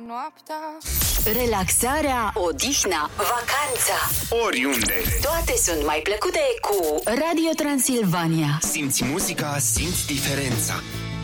noaptea. Relaxarea, odihna, vacanța, oriunde. toate sunt mai plăcute cu Radio Transilvania. Simți muzica, simți diferența.